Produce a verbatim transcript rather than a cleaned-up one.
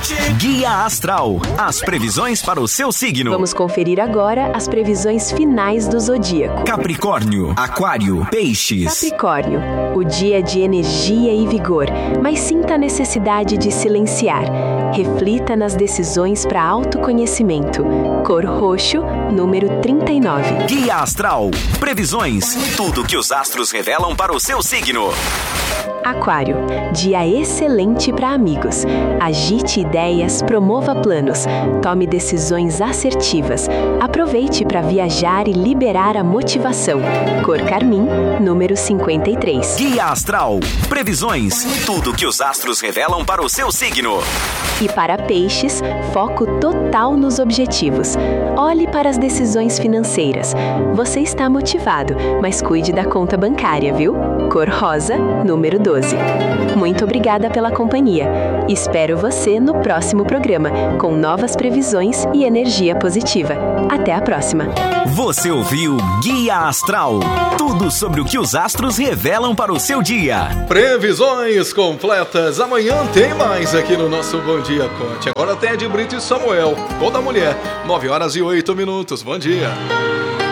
Guia Astral, as previsões para o seu signo. Vamos conferir agora as previsões finais do zodíaco. Capricórnio, Aquário, Peixes. Capricórnio, o dia é de energia e vigor, mas sinta a necessidade de silenciar. Reflita nas decisões para autoconhecimento. Cor roxo, número trinta e nove. Guia Astral, previsões, tudo que os astros revelam para o seu signo. Aquário, dia excelente para amigos. Agite ideias, promova planos, tome decisões assertivas. Aproveite para viajar e liberar a motivação. Cor carmim, número cinquenta e três. Guia Astral, previsões, tudo que os astros revelam para o seu signo. E para peixes, foco total nos objetivos. Olhe para as decisões financeiras. Você está motivado, mas cuide da conta bancária, viu? Cor rosa, número doze. Muito obrigada pela companhia. Espero você no próximo programa, com novas previsões e energia positiva. Até a próxima. Você ouviu Guia Astral, tudo sobre o que os astros revelam para o seu dia. Previsões completas. Amanhã tem mais aqui no nosso Bom Dia Conte. Agora tem a de Brito e Samuel, toda mulher. nove horas e oito minutos. Bom dia.